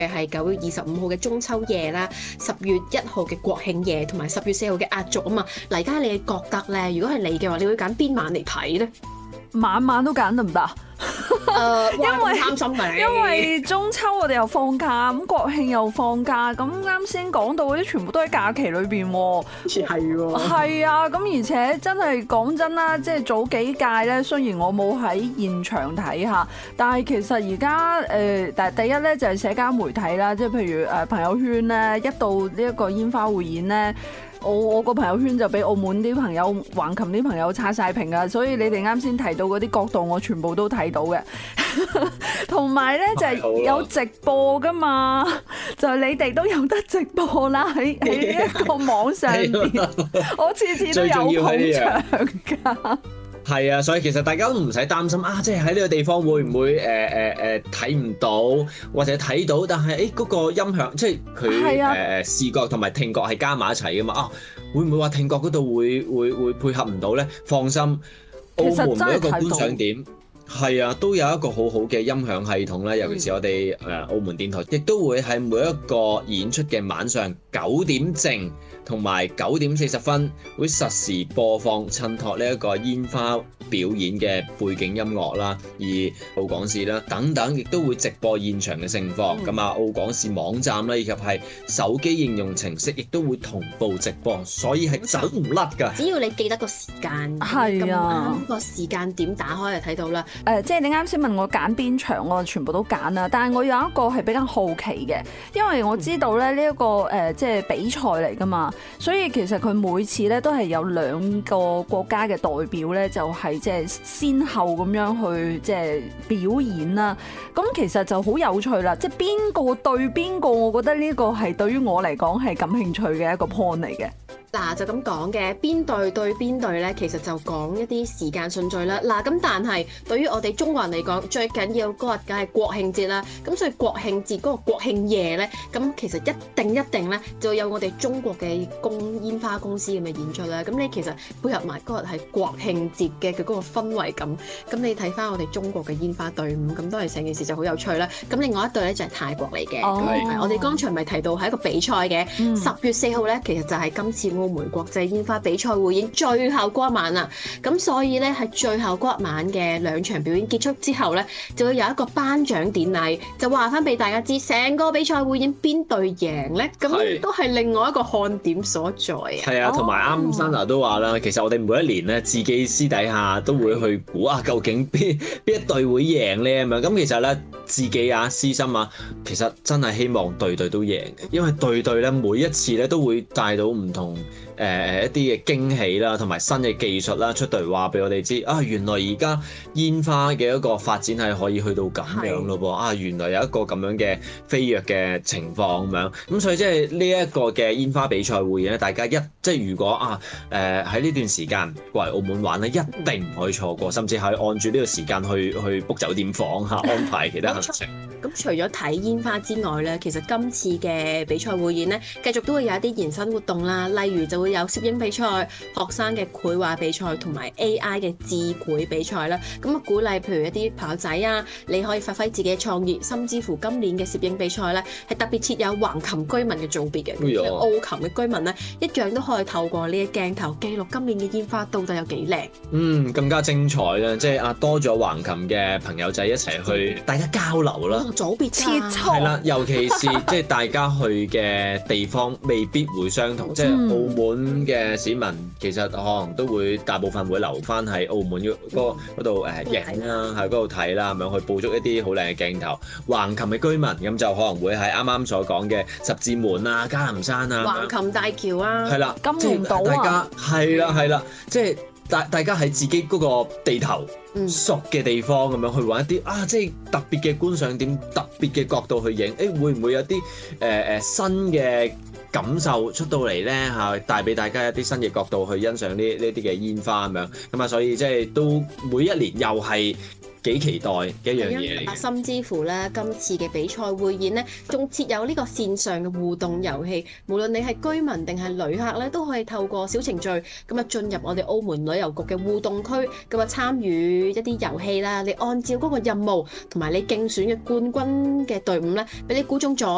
係9月25號嘅中秋夜啦，10月1號嘅國慶夜，同埋10月4號嘅壓軸啊嘛。嗱，而家你覺得咧，如果係你嘅話，你會揀邊晚嚟睇咧？ 晚晚都揀得唔得？因為中秋我哋又放假，咁國慶又放假，咁啱先講到嗰啲全部都喺假期裏邊喎。 係喎。 係啊，咁而且真係講真啦，即係早幾屆咧，雖然我冇喺現場睇下，但係其實而家第一咧就係社交媒體啦，即係譬如朋友圈咧，一到呢一個煙花匯演咧。我個朋友圈就俾澳門啲朋友、橫琴啲朋友刷晒屏啊，所以你哋啱先提到嗰啲角度，我全部都睇到嘅。同埋咧就係有直播噶嘛，就係你哋都有得直播啦，喺呢一個網上邊，我次次都有捧場㗎。 係啊，所以其實大家都唔使擔心啊，即係喺呢個地方會唔會睇唔到，或者睇到，但係嗰個音響，即係佢視覺同埋聽覺係加埋一齊噶嘛啊，會唔會話聽覺嗰度會配合唔到咧？放心，澳門每一個觀賞點係啊，都有一個好好嘅音響系統咧，尤其是我哋澳門電台，亦都會喺每一個演出嘅晚上9點正同埋9點40分會實時播放襯托呢一個煙花表演嘅背景音樂啦，而澳廣視啦等等，亦都會直播現場嘅盛況。咁澳廣視網站啦，以及係手機應用程式，亦都會同步直播，所以係走唔甩㗎。 只要你記得個時間， 係啊， 個時間點打開就睇到啦。 即係你啱先問我揀邊場，我全部都揀啦。但係我有一個係比較好奇嘅，因為我知道咧呢一個即係比賽嚟㗎嘛，所以其實佢每次咧都係有2個國家嘅代表咧，就係即係先後咁樣去即係表演啦。咁其實就好有趣啦，即係邊個對邊個，我覺得呢個係對於我嚟講係感興趣嘅一個 point 嚟嘅。 嗱，就咁講嘅，邊隊對邊隊咧，其實就講一啲時間順序啦。嗱，咁但係對於我哋中國人嚟講，最緊要嗰日梗係國慶節啦。咁所以國慶節嗰個國慶夜咧，咁其實一定咧就有我哋中國嘅煙花公司咁嘅演出啦。咁你其實配合埋嗰日係國慶節嘅佢嗰個氛圍感，咁你睇翻我哋中國嘅煙花隊伍，咁都係成件事就好有趣啦。咁另外一隊咧就係泰國嚟嘅，我哋剛才咪提到係一個比賽嘅。10月4號咧，其實就係今次澳門國際煙花比賽匯演最後嗰一晚啦，咁所以咧喺最後嗰一晚嘅2場表演結束之後咧，就會有一個頒獎典禮，就話翻俾大家知成個比賽匯演邊隊贏咧，咁都係另外一個看點所在啊。 係啊，同埋啱Sandra都話啦，其實我哋每一年咧自己私底下都會去估啊，究竟邊一隊會贏咧咁樣。咁其實咧自己私心其實真係希望隊隊都贏嘅，因為隊隊咧每一次咧都會帶到唔同一啲嘅驚喜啦，同埋新嘅技術啦，出嚟話俾我哋知啊！原來而家煙花嘅一個發展係可以去到咁樣咯噃啊！原來有一個咁樣嘅飛躍嘅情況咁樣，咁所以即係呢一個嘅煙花比賽匯演咧，大家即係如果喺呢段時間過嚟澳門玩咧，一定唔可以錯過，甚至係按住呢個時間去 book 酒店房安排其他行程。 咁除咗睇煙花之外咧，其實今次嘅比賽匯演咧，繼續都會有一啲延伸活動啦，例如就會有攝影比賽、學生嘅繪畫比賽同埋 AI 嘅智繪比賽啦。咁鼓勵譬如一啲朋友仔你可以發揮自己嘅創意，甚至乎今年嘅攝影比賽咧係特別設有橫琴居民嘅組別嘅，澳琴嘅居民咧一樣都可以透過呢個鏡頭記錄今年嘅煙花到底有幾靚。 更加精彩啦！即係多咗橫琴嘅朋友仔一齊去，大家交流啦。 組別切磋係啦，尤其是即係大家去嘅地方未必會相同，即係澳門嘅市民其實可能都會大部分會留翻喺澳門嗰度影啦，喺嗰度睇啦，咁樣去捕捉一啲好靚嘅鏡頭。橫琴嘅居民咁就可能會喺啱啱所講嘅十字門嘉林山橫琴大橋係啦， 金門島大家係啦，即係大家喺自己嗰個地頭熟嘅地方咁樣去揾一啲即係特別嘅觀賞點、特別嘅角度去影，會唔會有啲新嘅感受出到嚟咧帶俾大家一啲新嘅角度去欣賞呢啲嘅煙花咁樣，咁所以即係都每一年又係幾期待嘅一樣嘢嚟嘅。 甚至乎咧，今次嘅比賽匯演咧，仲設有呢個線上嘅互動遊戲，無論你係居民定係旅客咧，都可以透過小程序咁進入我哋澳門旅遊局嘅互動區，咁參與一啲遊戲啦。你按照嗰個任務同埋你競選嘅冠軍嘅隊伍咧，俾你估中咗。